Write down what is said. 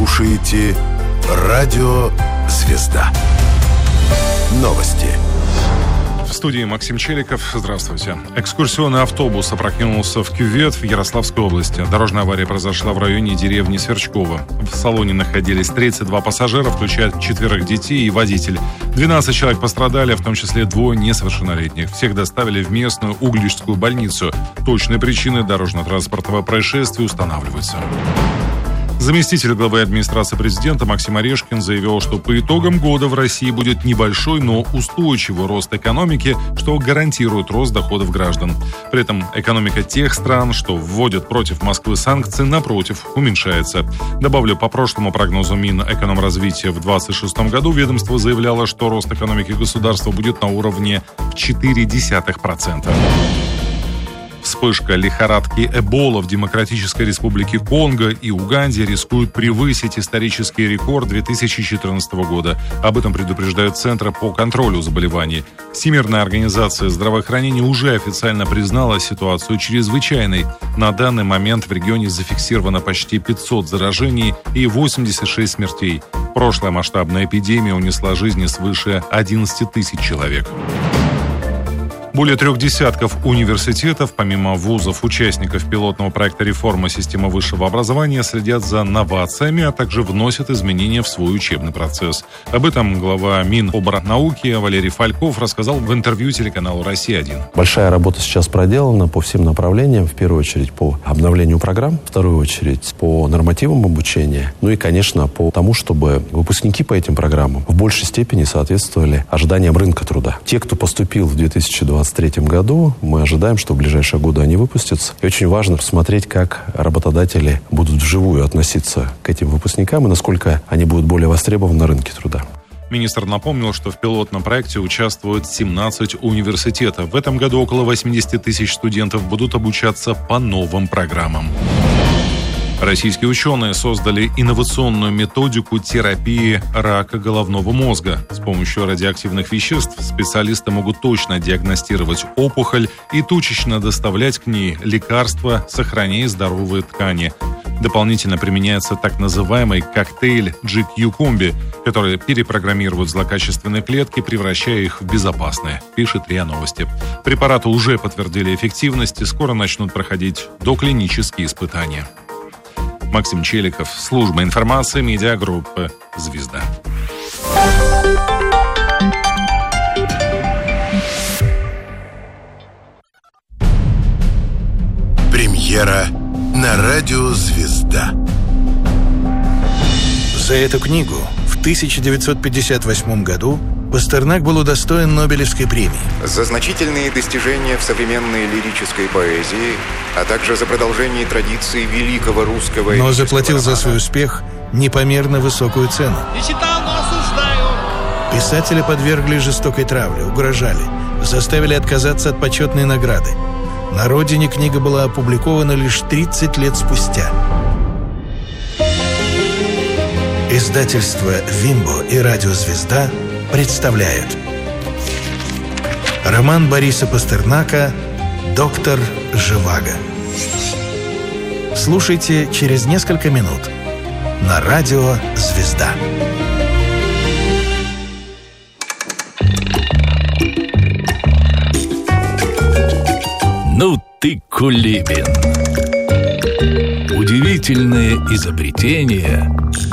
слушаете Радио «Звезда». Новости. В студии Максим Челиков. Здравствуйте. Экскурсионный автобус опрокинулся в кювет в Ярославской области. Дорожная авария произошла в районе деревни Сверчково. В салоне находились 32 пассажира, включая 4 детей и водитель. 12 человек пострадали, в том числе 2 несовершеннолетних. Всех доставили в местную Угличскую больницу. Точные причины дорожно-транспортного происшествия устанавливаются. Заместитель главы администрации президента Максим Орешкин заявил, что по итогам года в России будет небольшой, но устойчивый рост экономики, что гарантирует рост доходов граждан. При этом экономика тех стран, что вводят против Москвы санкции, напротив, уменьшается. Добавлю, по прошлому прогнозу Минэкономразвития в 2026 году ведомство заявляло, что рост экономики государства будет на уровне 0,4%. Вспышка лихорадки Эбола в Демократической Республике Конго и Уганде рискует превысить исторический рекорд 2014 года. Об этом предупреждают Центры по контролю заболеваний. Всемирная организация здравоохранения уже официально признала ситуацию чрезвычайной. На данный момент в регионе зафиксировано почти 500 заражений и 86 смертей. Прошлая масштабная эпидемия унесла жизни свыше 11 тысяч человек. Более 3 десятков университетов, помимо вузов, участников пилотного проекта реформы системы высшего образования, следят за новациями, а также вносят изменения в свой учебный процесс. Об этом глава Миноборнауки Валерий Фальков рассказал в интервью телеканалу «Россия-1». Большая работа сейчас проделана по всем направлениям. В первую очередь по обновлению программ, в вторую очередь по нормативам обучения, ну и, конечно, по тому, чтобы выпускники по этим программам в большей степени соответствовали ожиданиям рынка труда. Те, кто поступил в 2023 году, мы ожидаем, что в ближайшие годы они выпустятся. И очень важно посмотреть, как работодатели будут вживую относиться к этим выпускникам и насколько они будут более востребованы на рынке труда. Министр напомнил, что в пилотном проекте участвуют 17 университетов. В этом году около 80 тысяч студентов будут обучаться по новым программам. Российские ученые создали инновационную методику терапии рака головного мозга. С помощью радиоактивных веществ специалисты могут точно диагностировать опухоль и точечно доставлять к ней лекарства, сохраняя здоровые ткани. Дополнительно применяется так называемый коктейль GQ-комби, который перепрограммирует злокачественные клетки, превращая их в безопасные, пишет РИА Новости. Препараты уже подтвердили эффективность и скоро начнут проходить доклинические испытания. Максим Челиков, служба информации, медиагруппы «Звезда». Премьера на радио «Звезда». За эту книгу в 1958 году Пастернак был удостоен Нобелевской премии. За значительные достижения в современной лирической поэзии, а также за продолжение традиции великого русского... Но заплатил за свой успех непомерно высокую цену. Не читал, но осуждаю. Писателя подвергли жестокой травле, угрожали, заставили отказаться от почетной награды. На родине книга была опубликована лишь 30 лет спустя. Издательство «Вимбо» и радио «Звезда» представляют роман Бориса Пастернака «Доктор Живаго». Слушайте через несколько минут на радио «Звезда». Ну ты кулибин. Удивительные изобретения